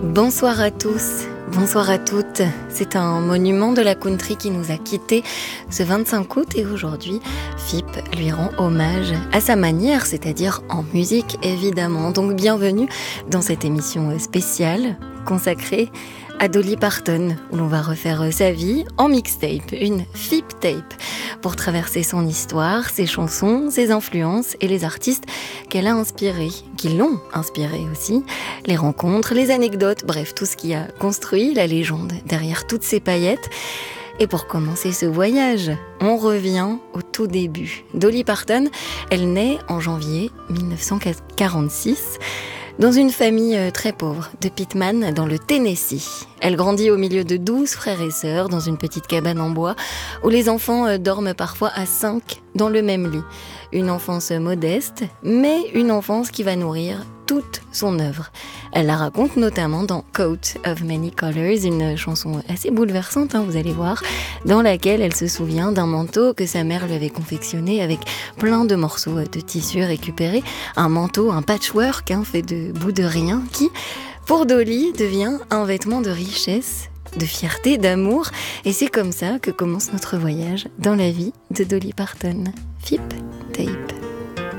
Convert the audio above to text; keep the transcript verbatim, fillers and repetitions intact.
Bonsoir à tous, bonsoir à toutes. C'est un monument de la country qui nous a quittés ce vingt-cinq août et aujourd'hui, F I P lui rend hommage à sa manière, c'est-à-dire en musique évidemment. Donc bienvenue dans cette émission spéciale consacrée à Dolly Parton, où l'on va refaire sa vie en mixtape, une F I P tape, pour traverser son histoire, ses chansons, ses influences et les artistes qu'elle a inspirés, qui l'ont inspirée aussi, les rencontres, les anecdotes, bref, tout ce qui a construit la légende derrière toutes ces paillettes. Et pour commencer ce voyage, on revient au tout début. Dolly Parton, elle naît en janvier dix-neuf cent quarante-six, dans une famille très pauvre de Pitman, dans le Tennessee. Elle grandit au milieu de douze frères et sœurs dans une petite cabane en bois où les enfants dorment parfois à cinq dans le même lit. Une enfance modeste, mais une enfance qui va nourrir toute son œuvre. Elle la raconte notamment dans Coat of Many Colors, une chanson assez bouleversante, hein, vous allez voir, dans laquelle elle se souvient d'un manteau que sa mère lui avait confectionné avec plein de morceaux de tissu récupérés. Un manteau, un patchwork hein, fait de bouts de rien qui, pour Dolly, devient un vêtement de richesse, de fierté, d'amour. Et c'est comme ça que commence notre voyage dans la vie de Dolly Parton. F I P